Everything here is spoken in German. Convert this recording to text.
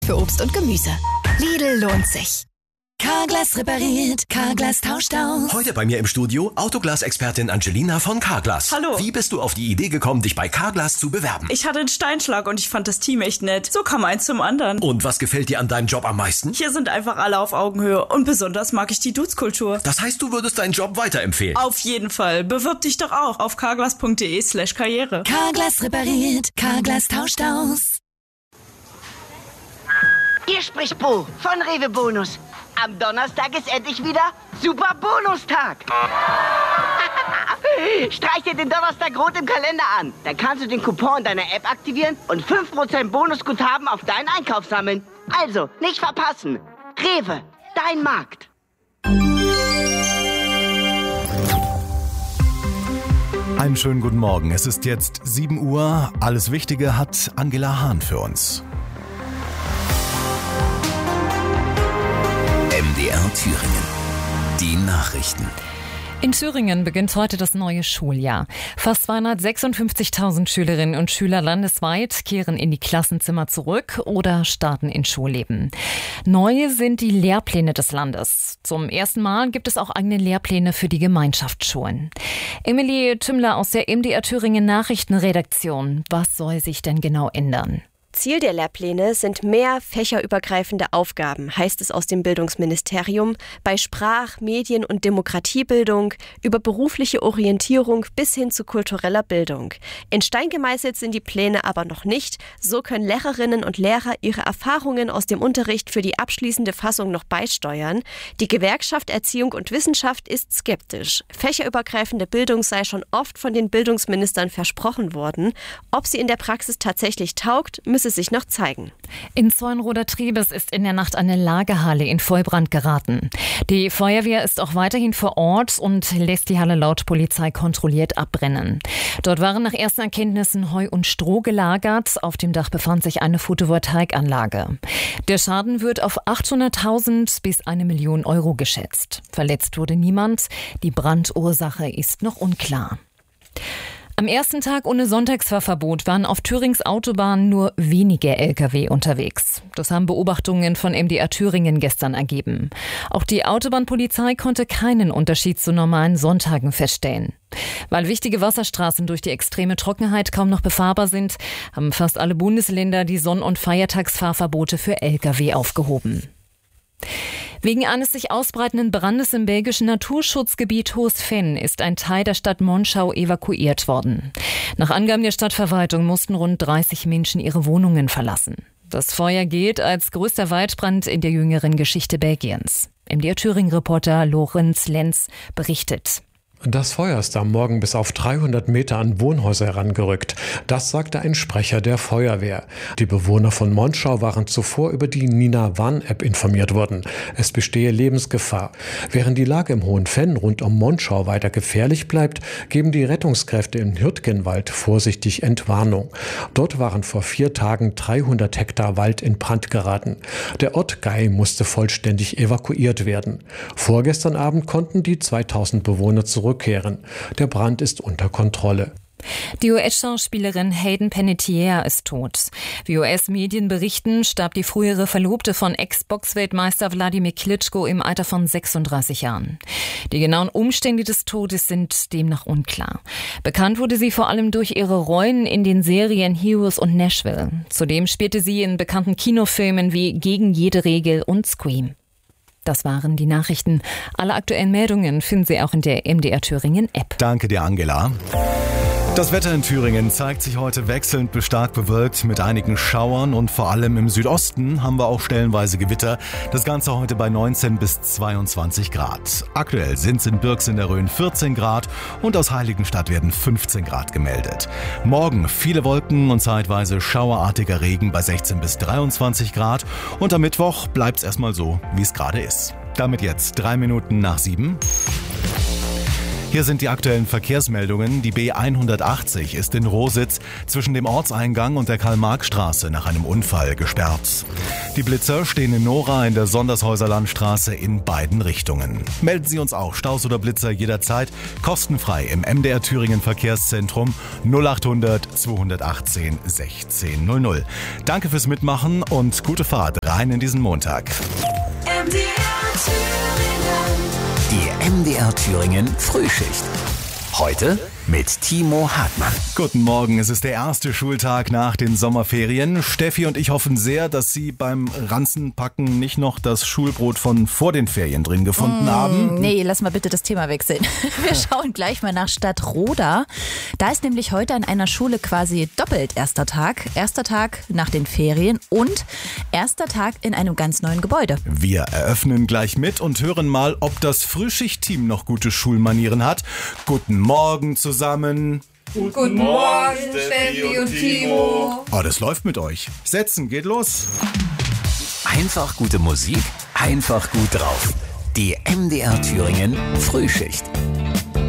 für Obst und Gemüse. Lidl lohnt sich. Carglass repariert, Carglass tauscht aus. Heute bei mir im Studio Autoglas-Expertin Angelina von Carglass. Hallo. Wie bist du auf die Idee gekommen, dich bei Carglass zu bewerben? Ich hatte einen Steinschlag und ich fand das Team echt nett. So kam eins zum anderen. Und was gefällt dir an deinem Job am meisten? Hier sind einfach alle auf Augenhöhe und besonders mag ich die Dudes-Kultur. Das heißt, du würdest deinen Job weiterempfehlen? Auf jeden Fall. Bewirb dich doch auch auf carglass.de/karriere. Carglass repariert, Carglass tauscht aus. Hier spricht Bo von Rewe Bonus. Am Donnerstag ist endlich wieder Super Bonustag. Streich dir den Donnerstag rot im Kalender an. Dann kannst du den Coupon in deiner App aktivieren und 5% Bonusguthaben auf deinen Einkauf sammeln. Also, nicht verpassen. Rewe, dein Markt. Einen schönen guten Morgen. Es ist jetzt 7 Uhr. Alles Wichtige hat Angela Hahn für uns. MDR Thüringen. Die Nachrichten. In Thüringen beginnt heute das neue Schuljahr. Fast 256.000 Schülerinnen und Schüler landesweit kehren in die Klassenzimmer zurück oder starten in Schulleben. Neu sind die Lehrpläne des Landes. Zum ersten Mal gibt es auch eigene Lehrpläne für die Gemeinschaftsschulen. Emilie Tümmler aus der MDR Thüringen Nachrichtenredaktion. Was soll sich denn genau ändern? Ziel der Lehrpläne sind mehr fächerübergreifende Aufgaben, heißt es aus dem Bildungsministerium, bei Sprach-, Medien- und Demokratiebildung, über berufliche Orientierung bis hin zu kultureller Bildung. In Stein gemeißelt sind die Pläne aber noch nicht. So können Lehrerinnen und Lehrer ihre Erfahrungen aus dem Unterricht für die abschließende Fassung noch beisteuern. Die Gewerkschaft Erziehung und Wissenschaft ist skeptisch. Fächerübergreifende Bildung sei schon oft von den Bildungsministern versprochen worden. Ob sie in der Praxis tatsächlich taugt, müsse sich noch zeigen. In Zeuenroder-Triebes ist in der Nacht eine Lagerhalle in Vollbrand geraten. Die Feuerwehr ist auch weiterhin vor Ort und lässt die Halle laut Polizei kontrolliert abbrennen. Dort waren nach ersten Erkenntnissen Heu und Stroh gelagert. Auf dem Dach befand sich eine Photovoltaikanlage. Der Schaden wird auf 800.000 bis 1 Million Euro geschätzt. Verletzt wurde niemand. Die Brandursache ist noch unklar. Am ersten Tag ohne Sonntagsfahrverbot waren auf Thürings Autobahnen nur wenige Lkw unterwegs. Das haben Beobachtungen von MDR Thüringen gestern ergeben. Auch die Autobahnpolizei konnte keinen Unterschied zu normalen Sonntagen feststellen. Weil wichtige Wasserstraßen durch die extreme Trockenheit kaum noch befahrbar sind, haben fast alle Bundesländer die Sonn- und Feiertagsfahrverbote für Lkw aufgehoben. Wegen eines sich ausbreitenden Brandes im belgischen Naturschutzgebiet Hohes Venn ist ein Teil der Stadt Monschau evakuiert worden. Nach Angaben der Stadtverwaltung mussten rund 30 Menschen ihre Wohnungen verlassen. Das Feuer gilt als größter Waldbrand in der jüngeren Geschichte Belgiens. MDR Thüringen-Reporter Lorenz Lenz berichtet. Das Feuer ist am Morgen bis auf 300 Meter an Wohnhäuser herangerückt. Das sagte ein Sprecher der Feuerwehr. Die Bewohner von Monschau waren zuvor über die Nina-Warn-App informiert worden. Es bestehe Lebensgefahr. Während die Lage im Hohen Venn rund um Monschau weiter gefährlich bleibt, geben die Rettungskräfte im Hürtgenwald vorsichtig Entwarnung. Dort waren vor 4 Tagen 300 Hektar Wald in Brand geraten. Der Ort Gei musste vollständig evakuiert werden. Vorgestern Abend konnten die 2000 Bewohner zurückkehren. Der Brand ist unter Kontrolle. Die US-Schauspielerin Hayden Panettiere ist tot. Wie US-Medien berichten, starb die frühere Verlobte von Ex-Boxweltmeister Wladimir Klitschko im Alter von 36 Jahren. Die genauen Umstände des Todes sind demnach unklar. Bekannt wurde sie vor allem durch ihre Rollen in den Serien Heroes und Nashville. Zudem spielte sie in bekannten Kinofilmen wie Gegen jede Regel und Scream. Das waren die Nachrichten. Alle aktuellen Meldungen finden Sie auch in der MDR Thüringen App. Danke dir, Angela. Das Wetter in Thüringen zeigt sich heute wechselnd bis stark bewölkt mit einigen Schauern und vor allem im Südosten haben wir auch stellenweise Gewitter. Das Ganze heute bei 19 bis 22 Grad. Aktuell sind es in Birks in der Rhön 14 Grad und aus Heiligenstadt werden 15 Grad gemeldet. Morgen viele Wolken und zeitweise schauerartiger Regen bei 16 bis 23 Grad und am Mittwoch bleibt es erstmal so, wie es gerade ist. Damit jetzt 3 Minuten nach 7. Hier sind die aktuellen Verkehrsmeldungen. Die B180 ist in Rositz zwischen dem Ortseingang und der Karl-Marx-Straße nach einem Unfall gesperrt. Die Blitzer stehen in Nora in der Sondershäuser Landstraße in beiden Richtungen. Melden Sie uns auch Staus oder Blitzer jederzeit kostenfrei im MDR Thüringen Verkehrszentrum 0800 218 1600. Danke fürs Mitmachen und gute Fahrt. rein in diesen Montag. Die MDR Thüringen Frühschicht. Heute mit Timo Hartmann. Guten Morgen, es ist der erste Schultag nach den Sommerferien. Steffi und ich hoffen sehr, dass Sie beim Ranzenpacken nicht noch das Schulbrot von vor den Ferien drin gefunden haben. Nee, lass mal bitte das Thema wechseln. Wir schauen gleich mal nach Stadtroda. Da ist nämlich heute an einer Schule quasi doppelt erster Tag. Erster Tag nach den Ferien und erster Tag in einem ganz neuen Gebäude. Wir eröffnen gleich mit und hören mal, ob das Frühschichtteam noch gute Schulmanieren hat. Guten Morgen zusammen. Guten Morgen, Steffi und Timo. Oh, das läuft mit euch. Setzen, geht los. Einfach gute Musik, einfach gut drauf. Die MDR Thüringen Frühschicht.